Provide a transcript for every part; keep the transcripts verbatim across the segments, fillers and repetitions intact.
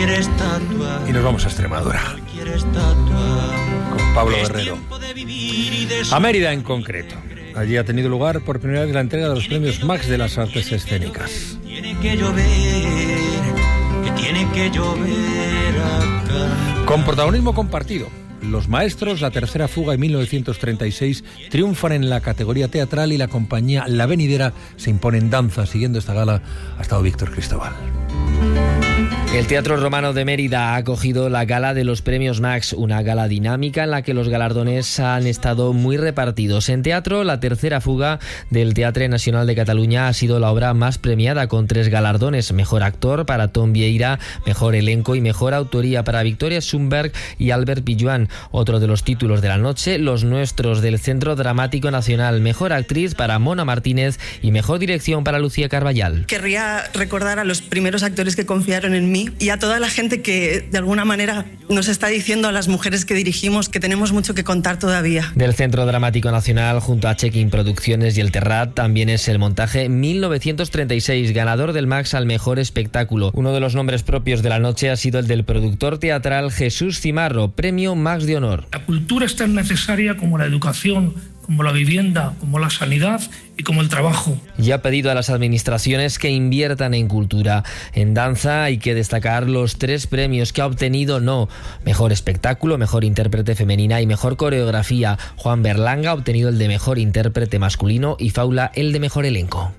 Y nos vamos a Extremadura con Pablo Guerrero. A Mérida en concreto. Allí ha tenido lugar por primera vez la entrega de los premios Max de las artes escénicas. Tiene que llover, que tiene que llover acá. Con protagonismo compartido. Los Maestros, La Tercera Fuga en mil novecientos treinta y seis triunfan en la categoría teatral y la compañía La Venidera se impone en danza. Siguiendo esta gala ha estado Víctor Cristóbal. El Teatro Romano de Mérida ha acogido la gala de los premios Max, una gala dinámica en la que los galardones han estado muy repartidos. En teatro, La Tercera Fuga del Teatre Nacional de Cataluña ha sido la obra más premiada con tres galardones: mejor actor para Tom Vieira, mejor elenco y mejor autoría para Victoria Schumberg y Albert Pijuan. Otro de los títulos de la noche, Los Nuestros del Centro Dramático Nacional, mejor actriz para Mona Martínez y mejor dirección para Lucía Carballal. Querría recordar a los primeros actores que confiaron en mí y a toda la gente que de alguna manera nos está diciendo a las mujeres que dirigimos que tenemos mucho que contar todavía. Del Centro Dramático Nacional, junto a Check-in Producciones y el Terrat, también es el montaje mil novecientos treinta y seis, ganador del Max al mejor espectáculo. Uno de los nombres propios de la noche ha sido el del productor teatral Jesús Cimarro, premio Max de honor. La cultura es tan necesaria como la educación, como la vivienda, como la sanidad y como el trabajo. Y ha pedido a las administraciones que inviertan en cultura. En danza hay que destacar los tres premios que ha obtenido No. Mejor espectáculo, mejor intérprete femenina y mejor coreografía. Juan Berlanga ha obtenido el de mejor intérprete masculino y Faula el de mejor elenco.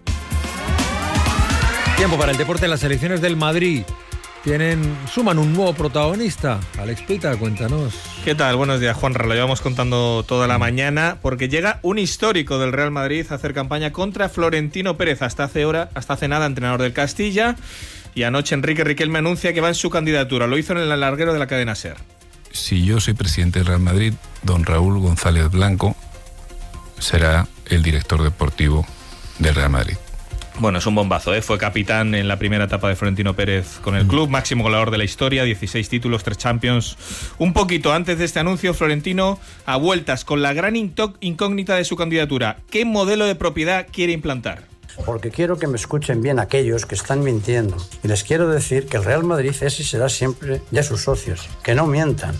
Tiempo para el deporte. Las selecciones del Madrid tienen, suman un nuevo protagonista. Alex Pita, cuéntanos. ¿Qué tal? Buenos días, Juanra. Lo llevamos contando toda la mañana porque llega un histórico del Real Madrid a hacer campaña contra Florentino Pérez. Hasta hace, hora, hasta hace nada entrenador del Castilla, y anoche Enrique Riquelme anuncia que va en su candidatura. Lo hizo en el alarguero de la cadena SER. Si yo soy presidente del Real Madrid, don Raúl González Blanco será el director deportivo del Real Madrid. Bueno, es un bombazo, ¿eh? Fue capitán en la primera etapa de Florentino Pérez con el club, máximo goleador de la historia, dieciséis títulos, tres Champions. Un poquito antes de este anuncio, Florentino a vueltas con la gran incógnita de su candidatura. ¿Qué modelo de propiedad quiere implantar? Porque quiero que me escuchen bien aquellos que están mintiendo. Y les quiero decir que el Real Madrid es y será siempre de sus socios. Que no mientan.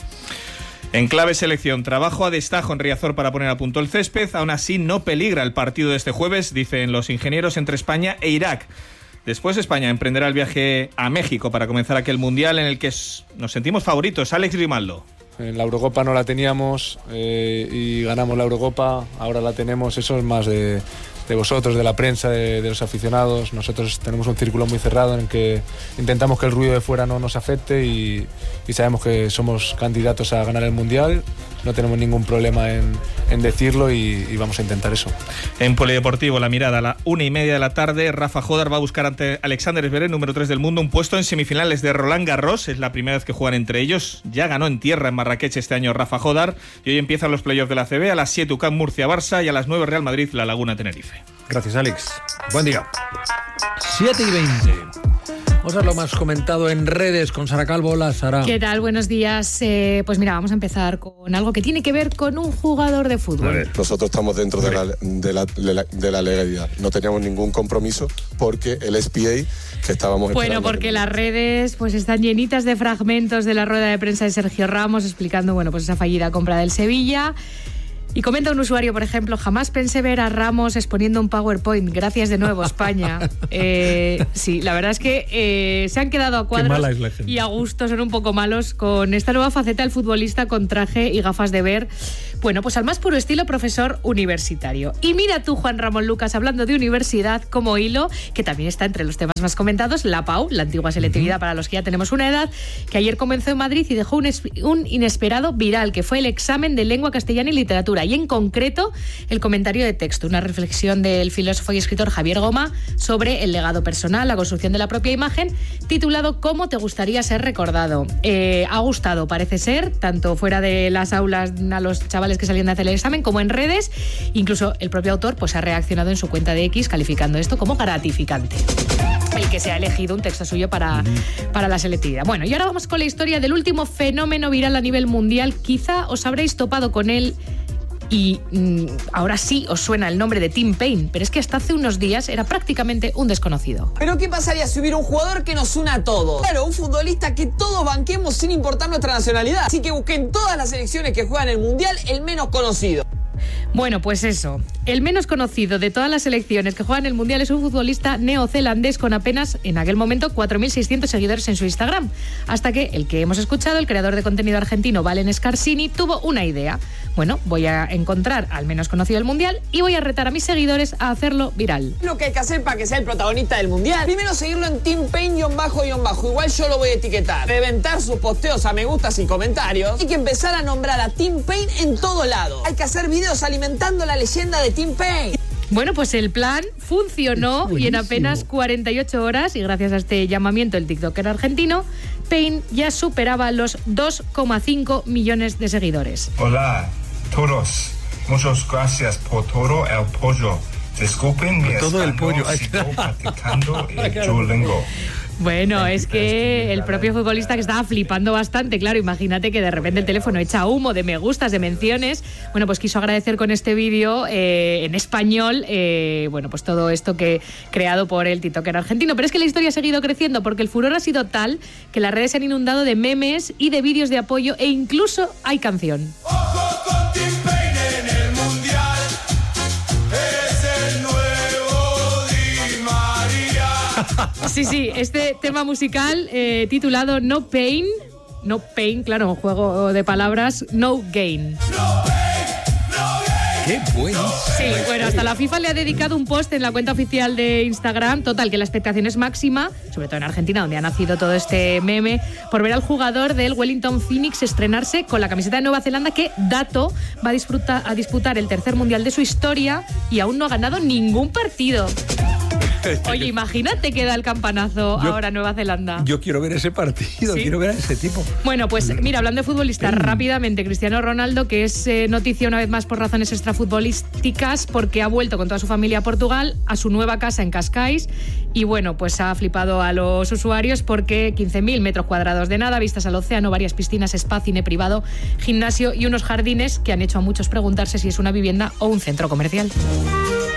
En clave selección, trabajo a destajo en Riazor para poner a punto el césped. Aún así, no peligra el partido de este jueves, dicen los ingenieros, entre España e Irak. Después España emprenderá el viaje a México para comenzar aquel mundial en el que nos sentimos favoritos. Alex Grimaldo. En la Eurocopa no la teníamos eh, y ganamos la Eurocopa, ahora la tenemos. Eso es más de, de vosotros, de la prensa, de, de los aficionados. Nosotros tenemos un círculo muy cerrado en el que intentamos que el ruido de fuera no nos afecte y, y sabemos que somos candidatos a ganar el Mundial. No tenemos ningún problema en, en decirlo y, y vamos a intentar eso. En Polideportivo, la mirada a la una y media de la tarde. Rafa Jodar va a buscar ante Alexander Zverev, número tres del mundo, un puesto en semifinales de Roland Garros. Es la primera vez que juegan entre ellos. Ya ganó en tierra en Marrakech este año Rafa Jodar. Y hoy empiezan los playoffs de la A C B. A las siete U C A M Murcia-Barça y a las nueve Real Madrid La Laguna-Tenerife. Gracias, Alex. Buen día. siete y veinte. Vamos a ver lo más comentado en redes con Sara Calvo. Hola, Sara. ¿Qué tal? Buenos días. Eh, pues mira, vamos a empezar con algo que tiene que ver con un jugador de fútbol. Nosotros estamos dentro de la, de, la, de, la, de la legalidad. No teníamos ningún compromiso porque el S P A que estábamos Bueno, porque las redes pues están llenitas de fragmentos de la rueda de prensa de Sergio Ramos explicando bueno, pues esa fallida compra del Sevilla. Y comenta un usuario, por ejemplo, jamás pensé ver a Ramos exponiendo un PowerPoint. Gracias de nuevo, España. Eh, sí, la verdad es que eh, se han quedado a cuadros y a gusto, son un poco malos con esta nueva faceta del futbolista con traje y gafas de ver. Bueno, pues al más puro estilo profesor universitario. Y mira tú, Juan Ramón Lucas, hablando de universidad como hilo, que también está entre los temas más comentados, la P A U, la antigua selectividad uh-huh. para los que ya tenemos una edad, que ayer comenzó en Madrid y dejó un, es- un inesperado viral, que fue el examen de lengua castellana y literatura. Y en concreto, el comentario de texto, una reflexión del filósofo y escritor Javier Goma sobre el legado personal, la construcción de la propia imagen, titulado ¿Cómo te gustaría ser recordado? Eh, ha gustado, parece ser, tanto fuera de las aulas a los chavales que salían de hacer el examen como en redes. Incluso el propio autor pues ha reaccionado en su cuenta de X calificando esto como gratificante, el que se ha elegido un texto suyo para, uh-huh. para la selectividad. Bueno, y ahora vamos con la historia del último fenómeno viral a nivel mundial. Quizá os habréis topado con él Y mmm, ahora sí os suena el nombre de Tim Payne, pero es que hasta hace unos días era prácticamente un desconocido. Pero ¿qué pasaría si hubiera un jugador que nos una a todos? Claro, un futbolista que todos banquemos sin importar nuestra nacionalidad. Así que busquen todas las selecciones que juegan el Mundial el menos conocido. Bueno, pues eso. El menos conocido de todas las selecciones que juegan el Mundial es un futbolista neozelandés con apenas, en aquel momento, cuatro mil seiscientos seguidores en su Instagram. Hasta que el que hemos escuchado, el creador de contenido argentino Valen Scarsini, tuvo una idea. Bueno, voy a encontrar al menos conocido del Mundial y voy a retar a mis seguidores a hacerlo viral. Lo que hay que hacer para que sea el protagonista del Mundial. Primero seguirlo en Tim Payne-bajo. Igual yo lo voy a etiquetar. Reventar sus posteos a me gustas y comentarios. Hay que empezar a nombrar a Tim Payne en todo lado. Hay que hacer videos alimentando la leyenda de Tim Payne. Bueno, pues el plan funcionó y en apenas cuarenta y ocho horas, y gracias a este llamamiento del tiktoker argentino, Payne ya superaba los dos coma cinco millones de seguidores. Hola, todos. Muchas gracias por todo el pollo. Disculpen mi todo el pollo. Sigo practicando el Duolingo. Bueno, es que el propio futbolista que estaba flipando bastante, claro, imagínate que de repente el teléfono echa humo de me gustas, de menciones, bueno, pues quiso agradecer con este vídeo eh, en español, eh, bueno, pues todo esto que creado por el tiktoker argentino. Pero es que la historia ha seguido creciendo porque el furor ha sido tal que las redes se han inundado de memes y de vídeos de apoyo e incluso hay canción. ¡Ojo con Tim Payne en el Mundial! Es el nuevo Di María. Sí, sí, este tema musical eh, titulado No Pain, No Pain, claro, un juego de palabras, No Gain. ¡Qué bueno! Sí, bueno, hasta la FIFA le ha dedicado un post en la cuenta oficial de Instagram. Total, que la expectación es máxima, sobre todo en Argentina, donde ha nacido todo este meme, por ver al jugador del Wellington Phoenix estrenarse con la camiseta de Nueva Zelanda, que, dato, va a disputar, a disputar el tercer mundial de su historia y aún no ha ganado ningún partido. Oye, imagínate que da el campanazo yo, ahora Nueva Zelanda. Yo quiero ver ese partido, ¿sí? Quiero ver a ese tipo. Bueno, pues mira, hablando de futbolistas, rápidamente, Cristiano Ronaldo, que es eh, noticia una vez más por razones extrafutbolísticas, porque ha vuelto con toda su familia a Portugal, a su nueva casa en Cascais, y bueno, pues ha flipado a los usuarios porque quince mil metros cuadrados de nada, vistas al océano, varias piscinas, spa, cine privado, gimnasio y unos jardines que han hecho a muchos preguntarse si es una vivienda o un centro comercial.